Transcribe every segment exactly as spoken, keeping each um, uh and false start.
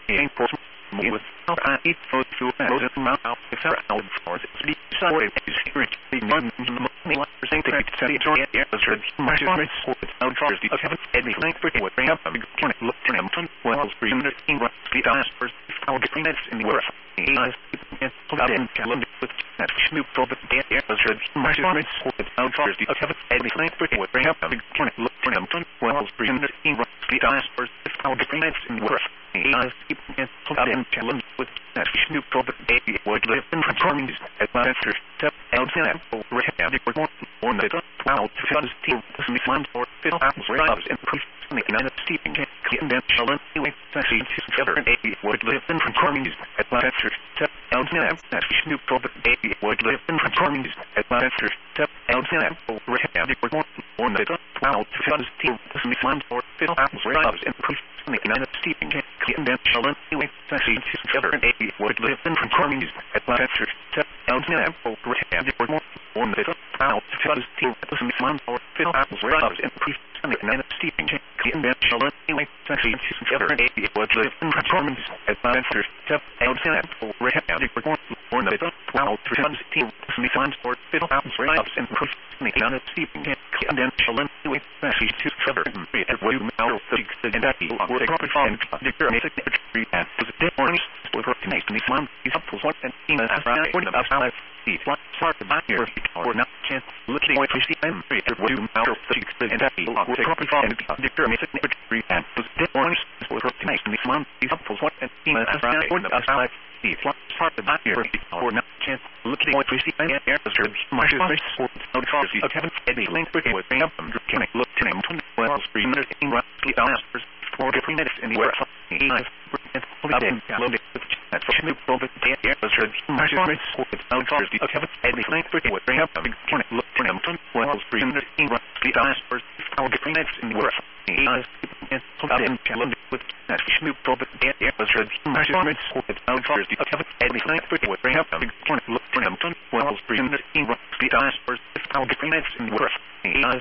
in course with I eat food to Moses Mount if there are for the sorry is here the money percent to say joy as read my promise with out first the heaven anything for what bring up a big can look to him well stream the in what speed as first our difference in the world is about in calendar with that snoop for the day as read my promise with out first the heaven anything for what bring up a big can look to him well stream the in what speed as first our difference in the world is about in calendar with that snoop for the day would live in transforming as my answer step out example rehab for more on the twelve to fifteen this is one for fill apples rubs and proof in the United States and then children anyway actually together and eight would live in transforming as my answer step out example that snoop for the day would live in transforming as my answer step out example rehab for more on the twelve to fifteen this is one for fill apples rubs and proof in the United States and then children anyway actually together and eight would live in transforming as my answer step out example rehab for more on the twelve to fifteen this is one for fill apples rubs and proof in the United States and then children anyway actually together and eight would live in transforming as my answer step out example rehab for more on the twelve to fifteen this is one for fill apples rubs and proof in the United States and then children anyway actually together and eight would live in and that would probably find the current secretary and was a difference with recognized in this one is up to what and in a right one of our see what part of here or not chance looking at the I'm it would do our six and that would probably find the current secretary and was a difference with recognized in this one is up to what and in a right one of our see what part of here or not chance looking at the I'm here was my support out of the Kevin Eddie link with him can I look to him well screen in right answers for different minutes anywhere I've loaded with that snoop for the day was read my promise with out first the Kevin Eddie link with him can I look to him well screen in right answers for different minutes anywhere I've loaded with that snoop for the day was read my promise with out first the Kevin Eddie link with him can I look to him well screen in right answers for different minutes anywhere I've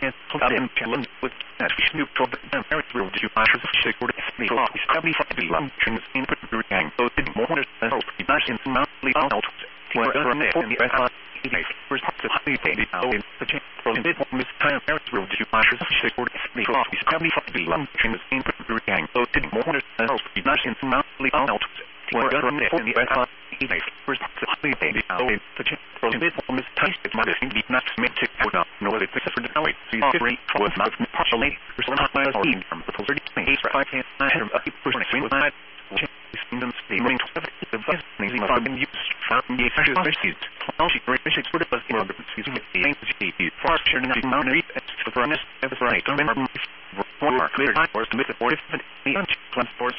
loaded with that snoop for the day will do I should say for the law is probably for the luncheons in the gang so did more than the nice and monthly out where the net in the S I first to the baby out in the check for the miss time will do I should say for the law is probably for the luncheons in the gang so did more than the nice and monthly out where the net in the S I first to the baby out in the check for the miss time it might have been not meant to put up no it's for the way see three was not partially for some miles in from the thirty space I can't I have a person swing with that them steaming to the best amazing of been used from the exercises all she great fish sort of us in the season with the anxiety far sharing the mountain reef at the furnace at the right remember more clear time for the forty the